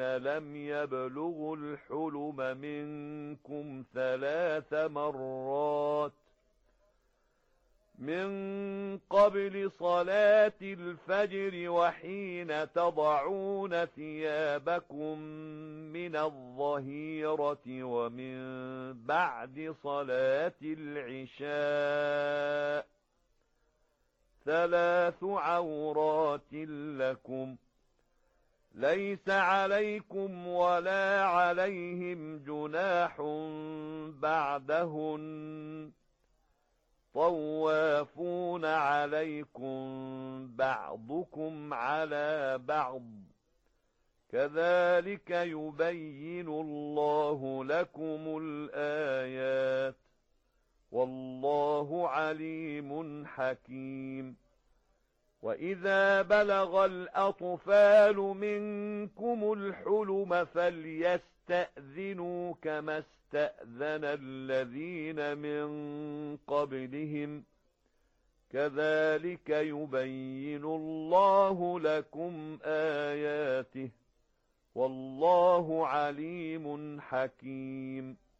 لم يبلغوا الحلم منكم 3 مرات من قبل صلاة الفجر وحين تضعون ثيابكم من الظهيرة ومن بعد صلاة العشاء 3 عورات لكم ليس عليكم ولا عليهم جناح بعدهن طوافون عليكم بعضكم على بعض كذلك يبين الله لكم الآيات والله عليم حكيم وإذا بلغ الأطفال منكم الحلم فليستأذنوا كما استأذن الذين من قبلهم كذلك يبين الله لكم آياته والله عليم حكيم